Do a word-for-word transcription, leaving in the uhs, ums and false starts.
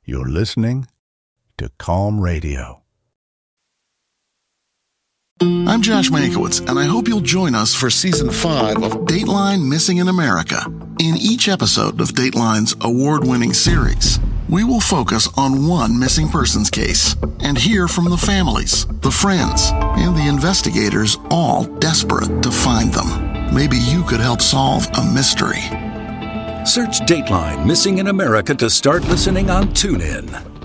You're listening to Calm Radio. I'm Josh Mankiewicz, and I hope you'll join us for Season five of Dateline Missing in America. In each episode of Dateline's award-winning series, we will focus on one missing persons case and hear from the families, the friends, and the investigators, all desperate to find them. Maybe you could help solve a mystery. Search Dateline Missing in America to start listening on TuneIn.